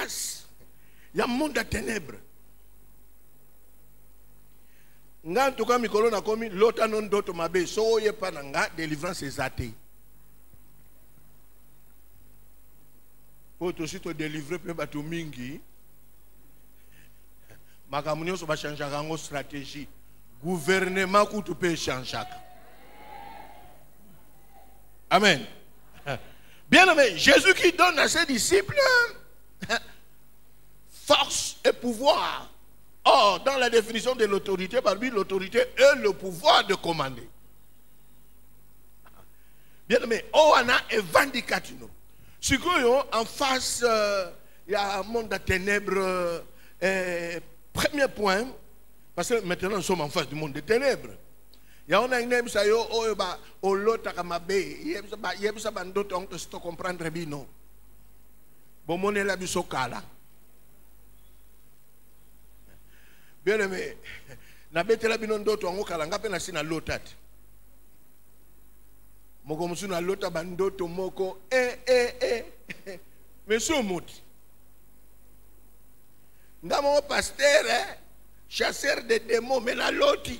face, il y a un monde de ténèbres. En tout cas, mikolo na komi l'autre non d'autre mabe, so ye pa nga délivrance ezate. Pour aussi te délivrer pe batu mingi. Makamunyo so ba changer rango stratégie. Gouvernement ku tu pe changer. Amen. Bien aimé, Jésus qui donne à ses disciples force et pouvoir. Or, dans la définition de l'autorité, parmi l'autorité est le pouvoir de commander. Bien aimé, on a évandicatino. Si en face, il y a un monde de ténèbres. Premier point, parce que maintenant nous sommes en face du monde des ténèbres. Il y a un name ça yo oba olota kamabe yebisa bandoto on te comprendre bino. Bon mon la bisokala. Bien aimé, na betela bino ndoto ngo kala ngape na sina lotati. Moko musu na lota bandoto moko Monsieur Mouti. Ndamo pasteur chasseur de démons mais na loti.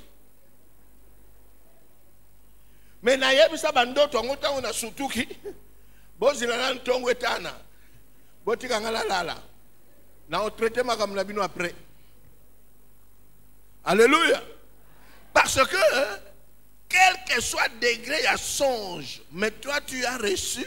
Mais na yebisa bandoto ngo tango na sutuki. Bozila na ntongo etana. Botika ngala lala. Na o traiter makamna bino après. Alléluia. Parce que, quel que soit le degré, il y a songe. Mais toi, tu as reçu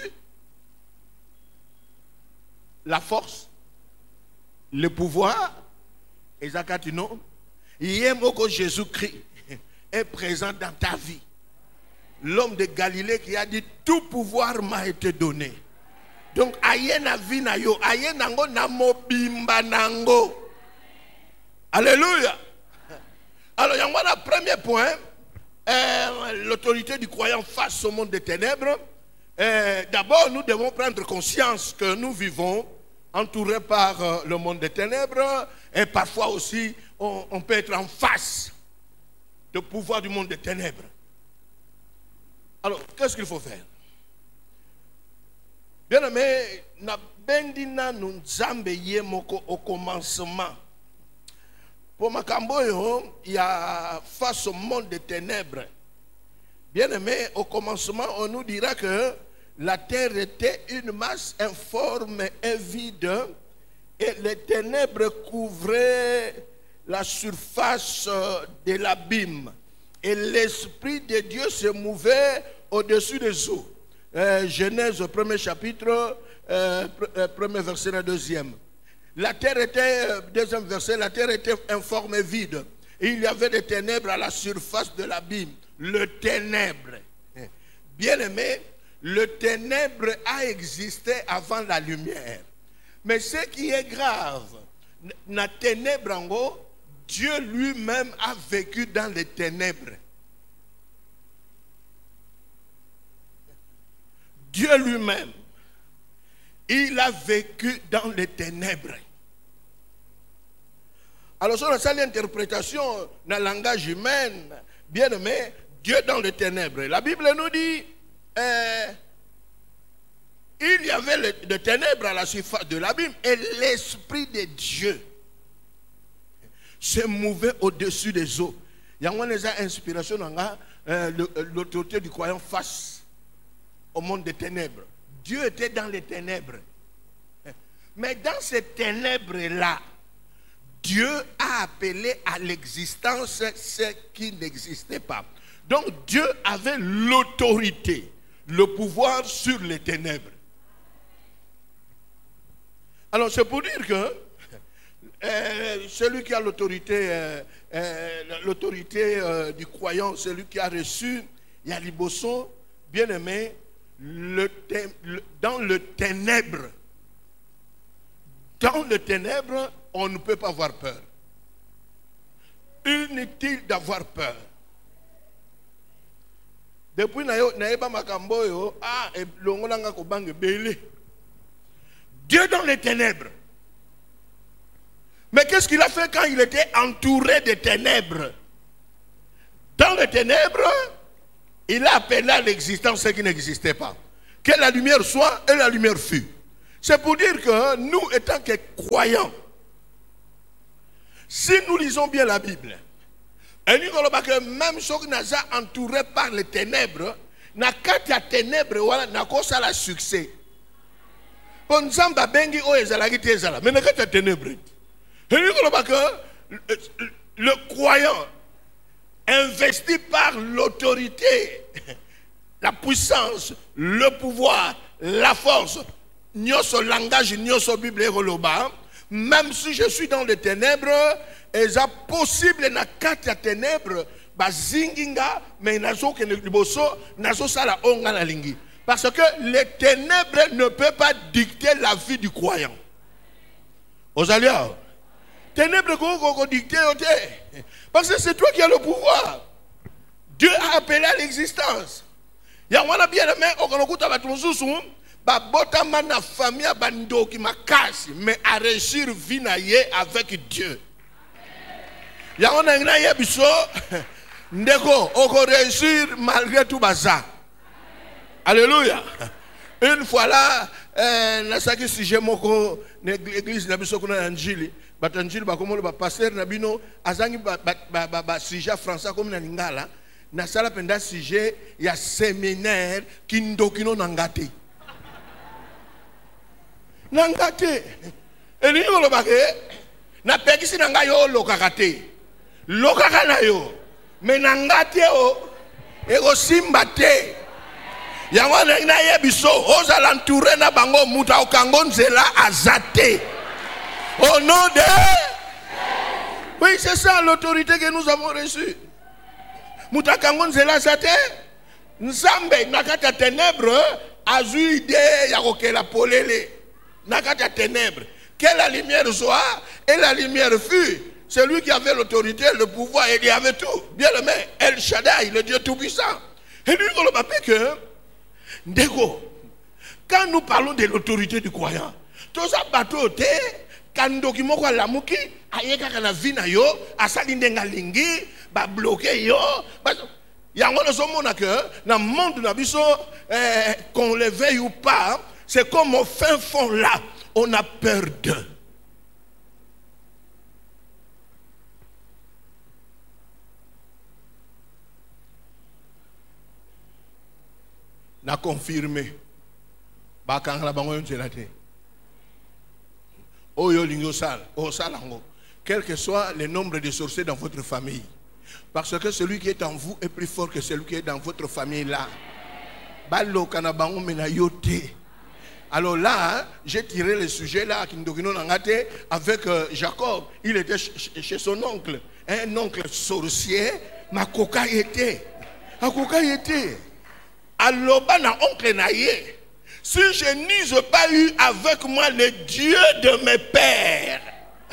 la force, le pouvoir. Et Zakatino, que Jésus-Christ est présent dans ta vie. L'homme de Galilée qui a dit, tout pouvoir m'a été donné. Donc, ayena vina yo, ayena ngo na mobimba nango. Alléluia. Alors, il y a un premier point, l'autorité du croyant face au monde des ténèbres. D'abord, nous devons prendre conscience que nous vivons entourés par le monde des ténèbres. Et parfois aussi, on peut être en face du pouvoir du monde des ténèbres. Alors, qu'est-ce qu'il faut faire? Bien aimé, na bendina nous zambeye moko au commencement. Pour Makamboyo, il y a face au monde des ténèbres. Bien aimé, au commencement, on nous dira que la terre était une masse informe et vide, et les ténèbres couvraient la surface de l'abîme. Et l'Esprit de Dieu se mouvait au-dessus des eaux. Genèse, premier chapitre, premier verset, le deuxième. La terre était, deuxième verset, la terre était informe et vide. Et il y avait des ténèbres à la surface de l'abîme. Le ténèbre. Bien aimé, le ténèbre a existé avant la lumière. Mais ce qui est grave, la ténèbre en haut, Dieu lui-même a vécu dans les ténèbres. Dieu lui-même, il a vécu dans les ténèbres. Alors, sur l'interprétation dans le langage humain, bien aimé, Dieu dans les ténèbres. La Bible nous dit, il y avait des ténèbres à la surface de l'abîme et l'Esprit de Dieu se mouvait au-dessus des eaux. Il y a une inspiration dans l'autorité du croyant face au monde des ténèbres. Dieu était dans les ténèbres. Mais dans ces ténèbres-là, Dieu a appelé à l'existence ce qui n'existait pas. Donc Dieu avait l'autorité, le pouvoir sur les ténèbres. Alors c'est pour dire que celui qui a l'autorité du croyant, celui qui a reçu Yaliboso, bien aimé, dans le ténèbre, on ne peut pas avoir peur. Inutile d'avoir peur. Depuis naeba makamboyo, longolanga ko bange belé. Dieu dans les ténèbres. Mais qu'est-ce qu'il a fait quand il était entouré de ténèbres? Dans les ténèbres, il a appelé à l'existence ce qui n'existait pas. Que la lumière soit, et la lumière fut. C'est pour dire que nous, étant que croyants, si nous lisons bien la Bible, et nous voyons que même ceux qui sont entourés par les ténèbres, na kati ya ténèbres wala na kosa la succès. Pour nzamba bengi o ezalaki te ezala, mais na kati ya ténèbres. Et nous voyons que le croyant investi par l'autorité, la puissance, le pouvoir, la force, nyoso langage, nyoso Bible roloba, même si je suis dans les ténèbres, et c'est possible na kati ya ténèbres, bazinginga, mais nazo ke liboso, nazo sala onga na lingi. Parce que les ténèbres ne peuvent pas dicter la vie du croyant. Osalia, ténèbres ko dicter ote. Parce que c'est toi qui as le pouvoir. Dieu a appelé à l'existence. Ya wana bien aimé, okonokuta batunzusu, ba botama na famille bandoki makasi, mais à réussir vie na ye avec Dieu. Ya wana ngina ye biso, ndeko oko réussir malgré tout baza. Alléluia. Une fois là, nasaki sujet moko l'église na biso kuna njili. Batanjili bakomolo ba pasteur na bino azangi ba sujet français comme na lingala na sala penda sujet ya séminaire kindokino nangate eli ngolo bake na pekisi nanga yo lokakate lokaka na yo mais nangate o ego simba te yango na yebiso ozala entouré na bango muta okango nzela azate. Au nom de... Oui, c'est ça l'autorité que nous avons reçue. Moutakangon zela sate, Nzambe nakata ténèbres, azu idée yakoke la polele. Nakata ténèbres. Que la lumière soit, et la lumière fut. C'est lui qui avait l'autorité, le pouvoir, et il y avait tout. Bien aimé, El Shaddai, le Dieu tout-puissant. Et lui, on le rappelle que, Ndeko, quand nous parlons de l'autorité du croyant, tout ça bateau te, kandoki moko lamuki ayeka kana vina yo asali ndenga lingi ba bloquer yo yango no somona que na monde na biso qu'on le veuille ou pas, c'est comme au fin fond là on a peur d'eux. Na confirmé ba kangala bango yonzelate. Quel que soit le nombre de sorciers dans votre famille, parce que celui qui est en vous est plus fort que celui qui est dans votre famille là. Alors là, j'ai tiré le sujet là avec Jacob. Il était chez son oncle, un oncle sorcier. Ma coca était. Alors na oncle naïe. Si je n'use pas eu avec moi le Dieu de mes pères,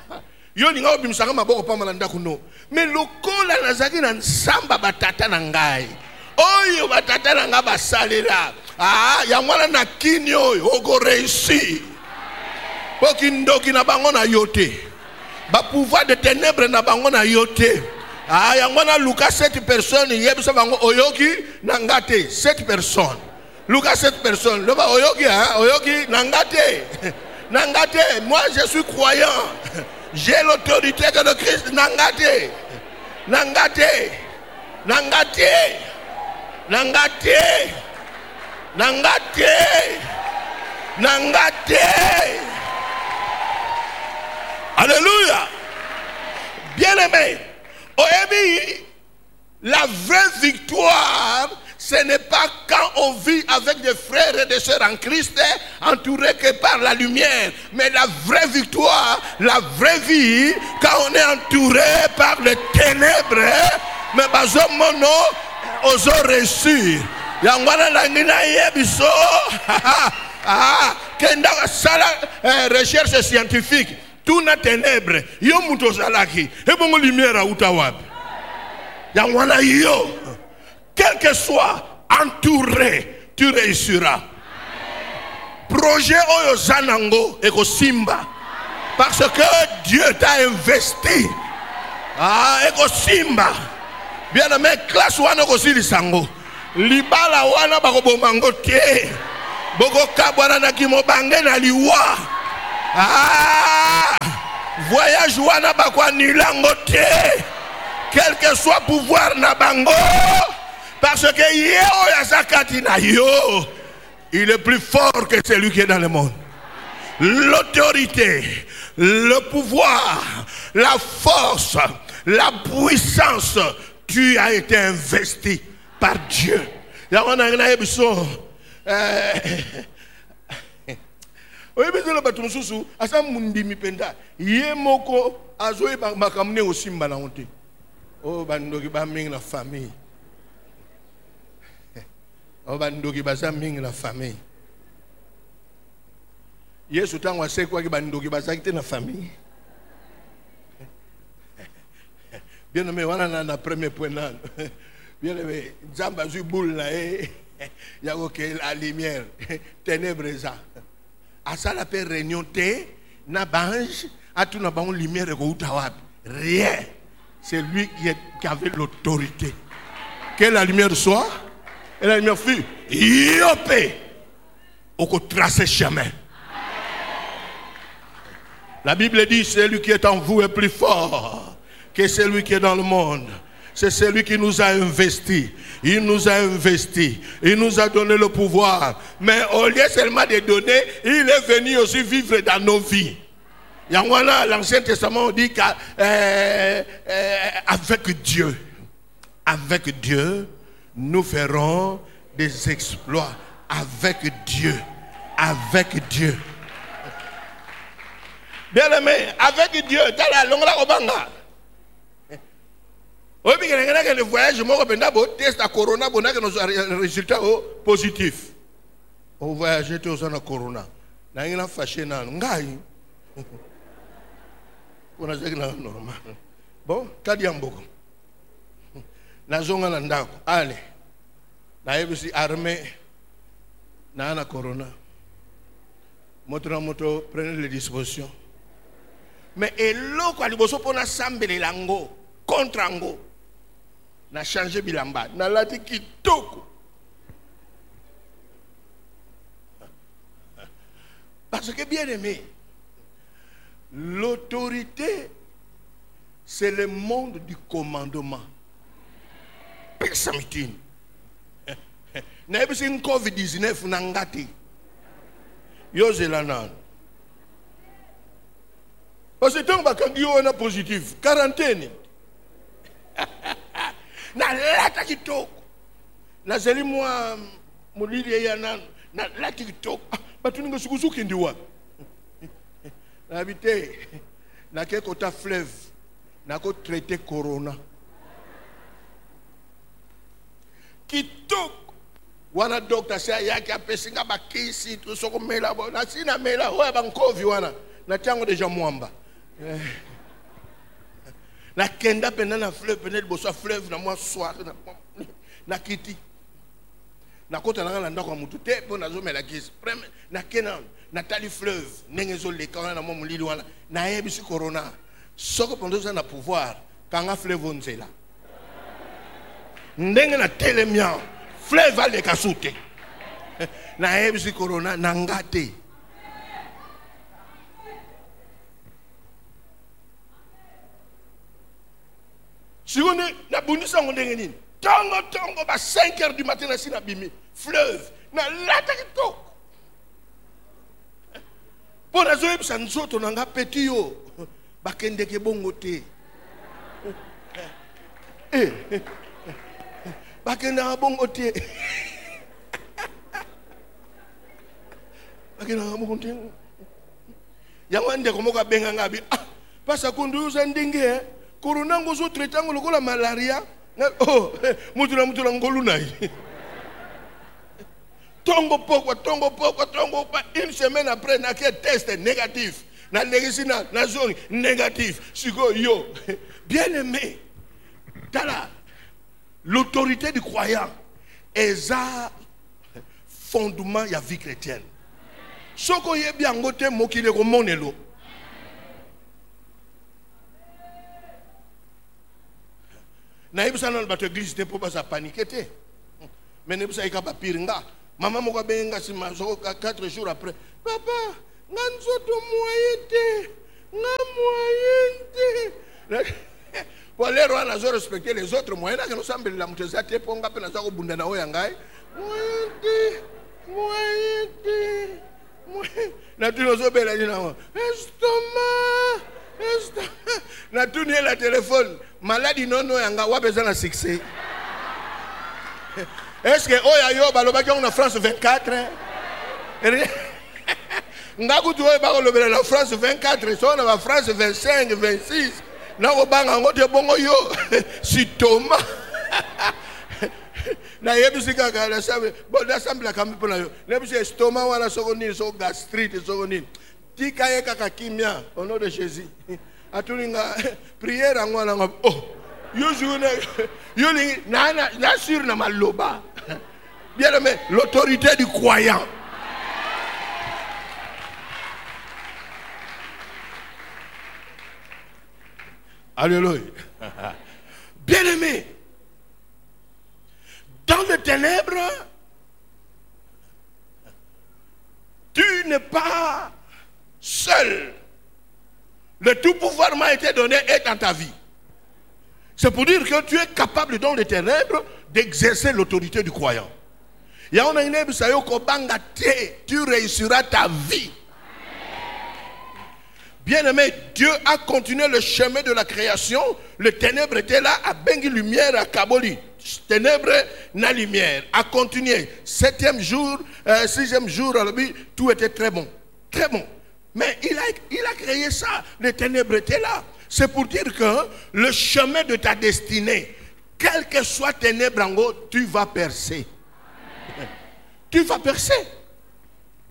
mais le kola nazaki na nsamba batata na ngai oyo batata na nga basalela yangwana na kini oyo oko réussi po kindoki na bango na yote ba pouvoir de ténèbres na bango na yote yangwana Lucas 7 personnes yebisa bango oyoki na ngate 7 personnes. Lucas 7 personnes. Le bas oyoki nangate. Nangate. Moi je suis croyant. J'ai l'autorité que le Christ nangate. Nangate. Nangate. Nangate. Nangate. Nangate. Alléluia. Bien aimé. Oyebi, la vraie victoire, ce n'est pas quand on vit avec des frères et des sœurs en Christ, entourés que par la lumière. Mais la vraie victoire, la vraie vie, quand on est entouré par les ténèbres, mais bazo mono, oso réussir. Yangwana langina yebiso, kenda sala recherche scientifique. Tout na ténèbres, yo muto salaki, et bon lumière utawabi. Yangwana yo. Quel que soit entouré, tu réussiras. Projet Oyo Zanango et Simba. Parce que Dieu t'a investi. Et Simba. Bien aimé, classe wana ko sili sango. Libala wana bako bomango te. Boko kabwana na kimobange na liwa. Voyage wana bakwa nilango te. Quel que soit pouvoir na bango. Parce que yeo yazakati na yo. Il est plus fort que celui qui est dans le monde. L'autorité, le pouvoir, la force, la puissance, tu as été investi par Dieu. Oh, bandoki ba ming la famille. Oh, bandoki ba ming la famille. Yesu tangwa se kwa ki bandoki ba zakite na famille. Bien aimé, wana na premier point là. Bien aimé, Zamba zu boule là ya que la lumière ténèbres ça. À ça la paix réunion te na bange à tout na bon lumière ko utawab. Rien. C'est lui qui avait l'autorité. Que la lumière soit, et la lumière fut, yopé, au tracer chemin. La Bible dit, celui qui est en vous est plus fort que celui qui est dans le monde. C'est celui qui nous a investis. Il nous a investis. Il nous a donné le pouvoir. Mais au lieu seulement de donner, il est venu aussi vivre dans nos vies. L'Ancien Testament dit qu'avec Dieu, nous ferons des exploits. Avec Dieu. Bien aimé, avec Dieu, dans la longue obanga. Oui, mais le voyage, moi, test à corona, on a un résultat positif. On voyage tous en corona. On a fâché dans on a dit normal. Bon, Kadiamboko. Na zonga na ndako. Allez. Na yebisi armée na corona. Moto prenez les dispositions. Mais eloko aliboso pona sambele lango contre ango. Na changer bilamba. Na lati kitoko. Parce que bien aimé, l'autorité, c'est le monde du commandement. Personne. Na ebisi COVID-19 nangati. Yo zelanan. Parce que tant que on a positif, quarantaine. Na lata kitoko. Na zeli moi mulili yana na lata kitoko. Batuninga sukuzuki ndiwa. Habité, na ke kota fleuve, na ko traité corona. Kitok, wana docteur sa yaki apesinga bakisi to soko mela bo na sina mela ho ba nkovi wana na tango deja mwamba. Na kenda pena na fleuve pena boso fleuve na moi soir na kiti. Na kota na ndako mutu te po na zo mela kisi. Na kena Nathalie fleuve, nengezo le kana na momu lili wana na yebisi corona. Soko pondo za na pouvoir kanga fleuve onzela. Ndenge na telemia fleuve ale kasute. Na yebisi corona na ngate. Si on est na bonisa ndenge nini? Tongo ba 5h du matin na sina bimi fleuve na lata kitoko. Pour la zoé, ça nous autres, on a petit yo. Bakende ke bongo te. Bakende a bongo te. Bakende a bongo te. Yawande komo ka benga ngabi. Pasa kundu uzandinge. Corona ngozo tretango lokola malaria. Oh, mutula ngolu nai. Tongo poko, une semaine après, n'a qu'un test négatif. Na négatif, na zone négatif. Sigo yo. Bien aimé. Tala, l'autorité du croyant est un fondement de la vie chrétienne. Soko ye bien ngote mokile ko monelo. Na yebisa na bato église te po ba sa paniquer te. Mais ne bisa ikaba piringa. Maman m'a dit 4 jours après. Papa, nganzoto moyente. Pour les rois, nous avons respecté les autres moyens. Nous sommes la montezate pour nga pena zako bunda na oyangai. Moyente. Na tu nous obéis la dina. Estomac. Na tu ni la téléphone. Maladie non oyanga wa besoin de succès. Est-ce que oya baloba ki en France 24? Ngaku tu oya baloba la France 24, so na France 25, 26. Na ko banga ngote bongo yo si Thomas. Na yebisi kaka la sabe bon d'assemblée kambi pona yo. Nebisi estomac wala sokoni so gastrite sokoni. Tika ye kaka kimia au nom de Jésus. Atulinga prière ngwana ngab oh yo journée yo na sur na maloba. Bien aimé, l'autorité du croyant. Alléluia. Bien aimé, dans les ténèbres, tu n'es pas seul. Le tout pouvoir m'a été donné et dans ta vie. C'est pour dire que tu es capable dans les ténèbres d'exercer l'autorité du croyant. Tu réussiras ta vie. Bien-aimé, Dieu a continué le chemin de la création. Le ténèbre était là, à bengi lumière, à Kaboli. Ténèbres, na lumière. A continué. 7e jour, 6e jour, tout était très bon. Très bon. Mais il a créé ça. Les ténèbres étaient là. C'est pour dire que le chemin de ta destinée, quel que soit ténèbres en haut, tu vas percer. Tu vas percer.